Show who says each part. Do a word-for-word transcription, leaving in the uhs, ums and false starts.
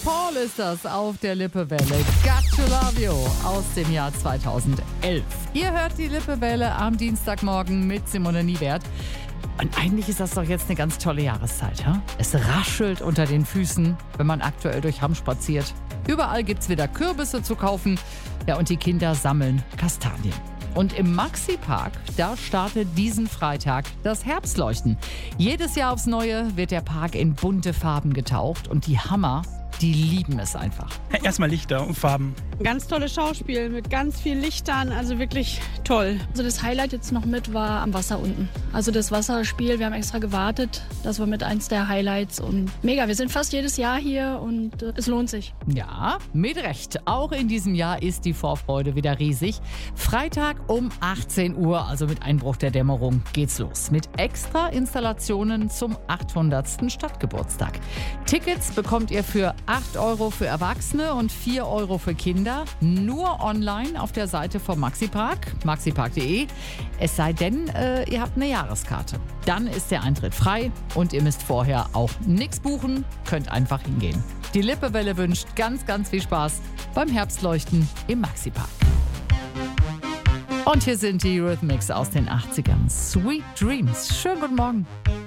Speaker 1: Paul ist das auf der Lippewelle. Got to Love You aus dem Jahr zweitausendelf. Ihr hört die Lippewelle am Dienstagmorgen mit Simone Niewert. Und eigentlich ist das doch jetzt eine ganz tolle Jahreszeit. Ja? Es raschelt unter den Füßen, wenn man aktuell durch Hamm spaziert. Überall gibt's wieder Kürbisse zu kaufen. Ja, und die Kinder sammeln Kastanien. Und im Maxi-Park, da startet diesen Freitag das Herbstleuchten. Jedes Jahr aufs Neue wird der Park in bunte Farben getaucht. Und die Hammer, die lieben es einfach.
Speaker 2: Erstmal Lichter und Farben.
Speaker 3: Ganz tolles Schauspiel mit ganz vielen Lichtern, also wirklich toll.
Speaker 4: Also das Highlight jetzt noch mit war am Wasser unten. Also das Wasserspiel, wir haben extra gewartet. Das war mit eins der Highlights und mega. Wir sind fast jedes Jahr hier und äh, es lohnt sich.
Speaker 1: Ja, mit Recht. Auch in diesem Jahr ist die Vorfreude wieder riesig. Freitag um achtzehn Uhr, also mit Einbruch der Dämmerung, geht's los. Mit extra Installationen zum achthundertsten Stadtgeburtstag. Tickets bekommt ihr für acht Euro für Erwachsene und vier Euro für Kinder. Nur online auf der Seite vom Maxipark, maxipark punkt de. Es sei denn, äh, ihr habt eine Jahreskarte. Dann ist der Eintritt frei und ihr müsst vorher auch nichts buchen, könnt einfach hingehen. Die Lippewelle wünscht ganz, ganz viel Spaß beim Herbstleuchten im Maxipark. Und hier sind die Eurythmics aus den achtzigern. Sweet Dreams. Schönen guten Morgen.